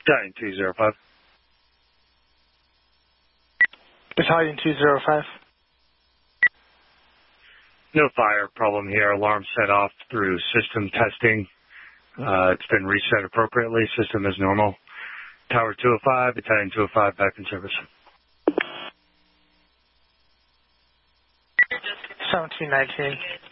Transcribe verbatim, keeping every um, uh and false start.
Battalion two zero five. Battalion two zero five. No fire problem here. Alarm set off through system testing. Uh, it's been reset appropriately. System is normal. Tower two oh five, Battalion two oh five, back in service. seventeen nineteen.